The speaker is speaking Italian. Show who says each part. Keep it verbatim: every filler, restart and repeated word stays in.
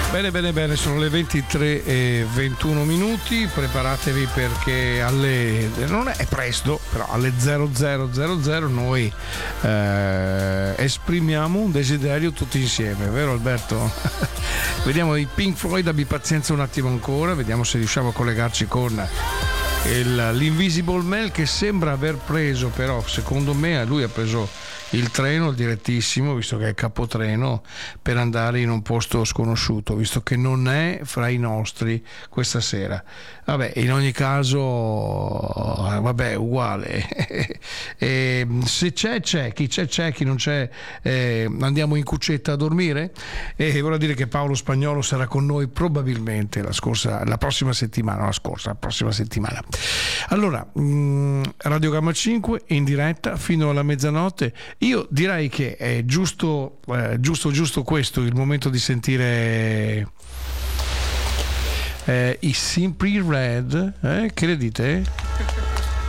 Speaker 1: Bene, bene, bene, sono le ventitré e ventuno minuti, preparatevi perché alle, non è presto, però alle zero zero zero zero noi eh, esprimiamo un desiderio tutti insieme, vero Alberto? Vediamo i Pink Floyd, abbi pazienza un attimo ancora, vediamo se riusciamo a collegarci con il, l'Invisible Man, che sembra aver preso, però secondo me lui ha preso il treno direttissimo, visto che è capotreno, per andare in un posto sconosciuto, visto che non è fra i nostri questa sera. Vabbè, in ogni caso, vabbè, uguale. E se c'è, c'è, chi c'è, c'è, chi non c'è, eh, andiamo in cuccetta a dormire. E vorrà dire che Paolo Spagnolo sarà con noi probabilmente la scorsa, la prossima settimana, la scorsa, la prossima settimana. Allora, mh, Radio Gamma cinque in diretta fino alla mezzanotte. Io direi che è giusto, eh, giusto, giusto questo il momento di sentire eh, i Simply Red, eh, che ne dite?